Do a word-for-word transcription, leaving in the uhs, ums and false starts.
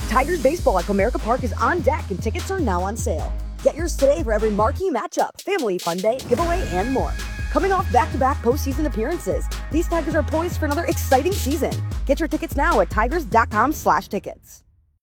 Tigers baseball at Comerica Park is on deck and tickets are now on sale. Get yours today for every marquee matchup, family fun day, giveaway, and more. Coming off back-to-back postseason appearances, these Tigers are poised for another exciting season. Get your tickets now at tigers dot com slash tickets.